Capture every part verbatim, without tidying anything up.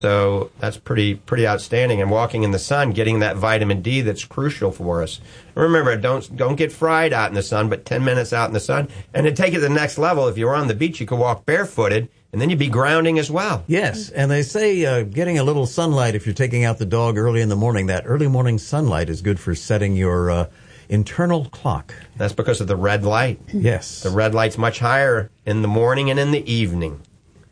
So that's pretty pretty outstanding. And walking in the sun, getting that vitamin D that's crucial for us. Remember, don't don't get fried out in the sun, but ten minutes out in the sun. And to take it to the next level, if you were on the beach, you could walk barefooted, and then you'd be grounding as well. Yes, and they say uh, getting a little sunlight if you're taking out the dog early in the morning, that early morning sunlight is good for setting your uh, internal clock. That's because of the red light. Yes. The red light's much higher in the morning and in the evening.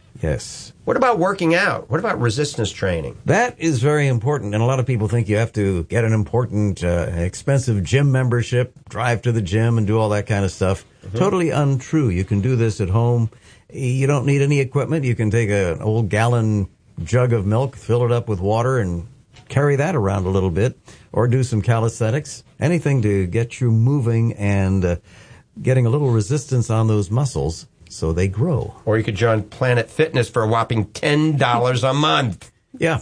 Yes. What about working out? What about resistance training? That is very important, and a lot of people think you have to get an important, uh, expensive gym membership, drive to the gym, and do all that kind of stuff. Mm-hmm. Totally untrue. You can do this at home. You don't need any equipment. You can take a, an old gallon jug of milk, fill it up with water, and carry that around a little bit, or do some calisthenics. Anything to get you moving and uh, getting a little resistance on those muscles so they grow. Or you could join Planet Fitness for a whopping ten dollars a month. Yeah,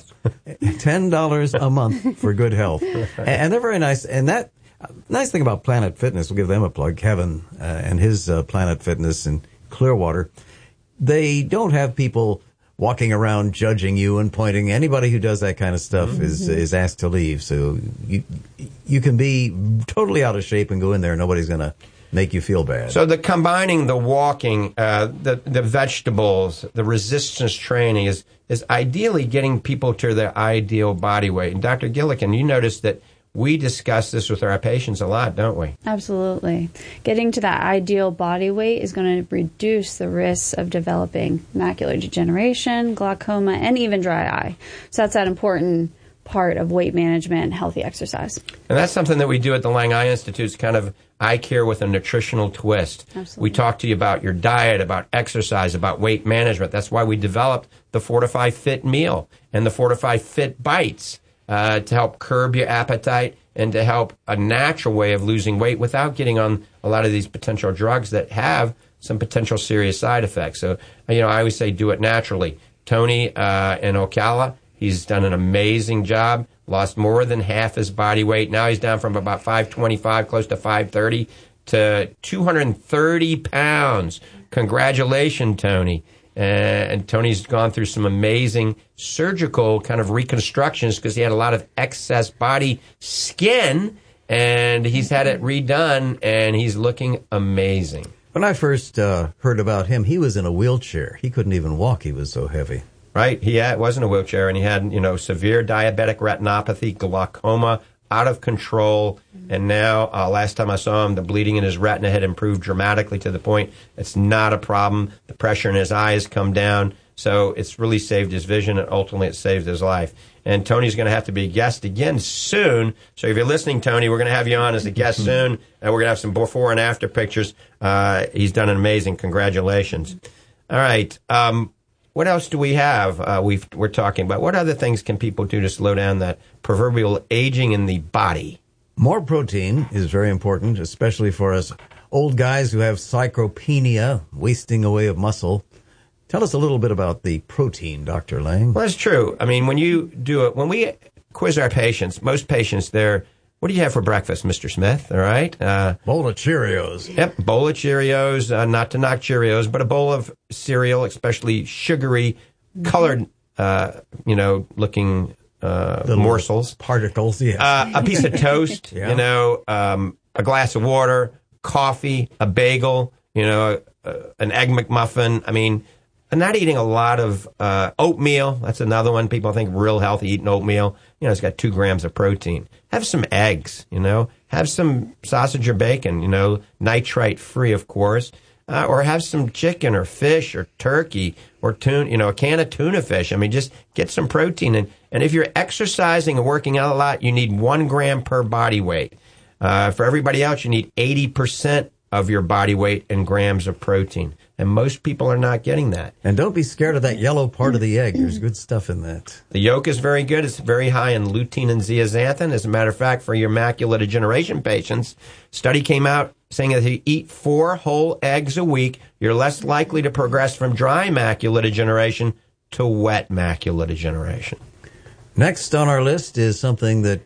ten dollars a month for good health. And they're very nice. And that nice thing about Planet Fitness, we'll give them a plug, Kevin uh, and his uh, Planet Fitness in Clearwater, they don't have people walking around judging you and pointing. Anybody who does that kind of stuff mm-hmm. is is asked to leave. So you you can be totally out of shape and go in there and nobody's going to make you feel bad. So the combining the walking, uh, the the vegetables, the resistance training is is ideally getting people to their ideal body weight. And Doctor Gillikin, you notice that we discuss this with our patients a lot, don't we? Absolutely. Getting to that ideal body weight is going to reduce the risks of developing macular degeneration, glaucoma, and even dry eye. So that's that important part of weight management and healthy exercise. And that's something that we do at the Lang Eye Institute, is kind of eye care with a nutritional twist. Absolutely. We talk to you about your diet, about exercise, about weight management. That's why we developed the Fortify Fit meal and the Fortify Fit bites uh, to help curb your appetite and to help a natural way of losing weight without getting on a lot of these potential drugs that have some potential serious side effects. So, you know, I always say do it naturally. Tony uh, in Ocala, he's done an amazing job, lost more than half his body weight. Now he's down from about five twenty-five, close to five thirty, to two hundred thirty pounds. Congratulations, Tony. Uh, and Tony's gone through some amazing surgical kind of reconstructions because he had a lot of excess body skin, and he's had it redone, and he's looking amazing. When I first uh, heard about him, he was in a wheelchair. He couldn't even walk. He was so heavy. Right. He had, was in a wheelchair, and he had, you know, severe diabetic retinopathy, glaucoma, out of control. And now, uh, last time I saw him, the bleeding in his retina had improved dramatically to the point it's not a problem. The pressure in his eyes come down. So it's really saved his vision, and ultimately it saved his life. And Tony's going to have to be a guest again soon. So if you're listening, Tony, we're going to have you on as a guest soon, and we're going to have some before and after pictures. Uh, he's done an amazing. Congratulations. All right. Um, What else do we have? Uh, we've, we're talking about what other things can people do to slow down that proverbial aging in the body? More protein is very important, especially for us old guys who have sarcopenia, wasting away of muscle. Tell us a little bit about the protein, Doctor Lang. Well, that's true. I mean, when you do it, when we quiz our patients, most patients, they're, what do you have for breakfast, Mister Smith? All right. Uh, bowl of Cheerios. Yep, bowl of Cheerios. Uh, not to knock Cheerios, but a bowl of cereal, especially sugary, colored, uh, you know, looking uh, morsels. Particles, yes. Uh, a piece of toast, yeah. you know, um, a glass of water, coffee, a bagel, you know, uh, an egg McMuffin. I mean, I'm not eating a lot of uh, oatmeal. That's another one. People think real healthy, eating oatmeal. You know, it's got two grams of protein. Have some eggs, you know. Have some sausage or bacon, you know, nitrite free, of course. Uh, or have some chicken or fish or turkey or tuna, you know, a can of tuna fish. I mean, just get some protein. And, and if you're exercising and working out a lot, you need one gram per body weight. Uh, for everybody else, you need eighty percent of your body weight in grams of protein. And most people are not getting that. And don't be scared of that yellow part of the egg. There's good stuff in that. The yolk is very good. It's very high in lutein and zeaxanthin. As a matter of fact, for your macular degeneration patients, study came out saying that if you eat four whole eggs a week, you're less likely to progress from dry macular degeneration to wet macular degeneration. Next on our list is something that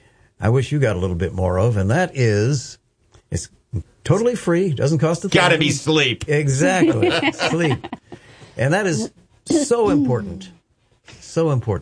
I wish you got a little bit more of, and that is, it's totally free, doesn't cost a thing. Gotta be sleep. Exactly, sleep. And that is so important. so important.